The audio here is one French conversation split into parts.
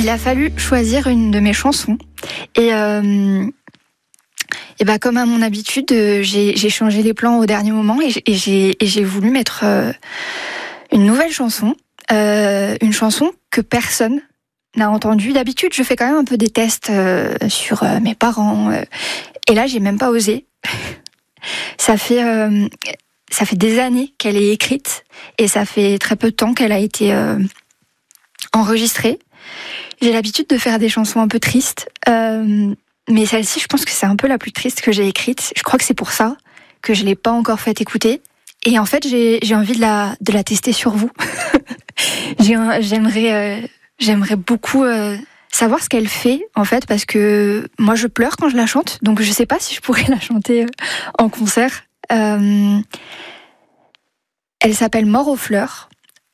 il a fallu choisir une de mes chansons. Et comme à mon habitude, j'ai changé les plans au dernier moment et j'ai voulu mettre une nouvelle chanson. Une chanson que personne n'a entendue. D'habitude, je fais quand même un peu des tests sur mes parents. Et là, j'ai même pas osé. Ça fait des années qu'elle est écrite et ça fait très peu de temps qu'elle a été enregistrée. J'ai l'habitude de faire des chansons un peu tristes, mais celle-ci, je pense que c'est un peu la plus triste que j'ai écrite. Je crois que c'est pour ça que je l'ai pas encore fait écouter. Et en fait, j'ai envie de la tester sur vous. J'aimerais beaucoup savoir ce qu'elle fait, en fait, parce que moi, je pleure quand je la chante, donc je sais pas si je pourrais la chanter en concert. Elle s'appelle Mort aux fleurs,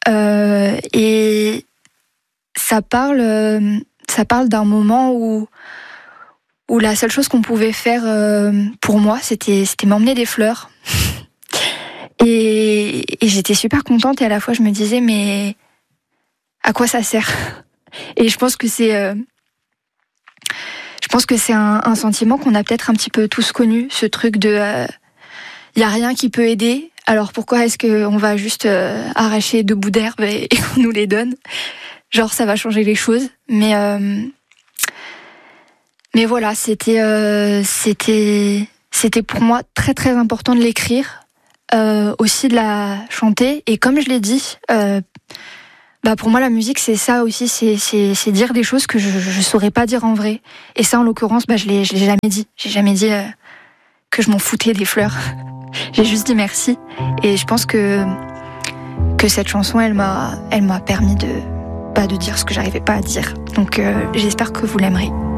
et ça parle d'un moment où la seule chose qu'on pouvait faire pour moi, c'était m'emmener des fleurs. Et j'étais super contente et à la fois je me disais mais à quoi ça sert ? Et je pense que c'est un sentiment qu'on a peut-être un petit peu tous connu, ce truc de y a rien qui peut aider, alors pourquoi est-ce qu'on va juste arracher 2 bouts d'herbe et qu'on nous les donne ? Genre ça va changer les choses, mais voilà, c'était pour moi très très important de l'écrire. Aussi de la chanter, et comme je l'ai dit, pour moi la musique c'est ça aussi, c'est dire des choses que je saurais pas dire en vrai, et ça en l'occurrence je l'ai jamais dit. J'ai jamais dit que je m'en foutais des fleurs. J'ai juste dit merci, et je pense que cette chanson elle m'a permis de dire ce que j'arrivais pas à dire, donc j'espère que vous l'aimerez.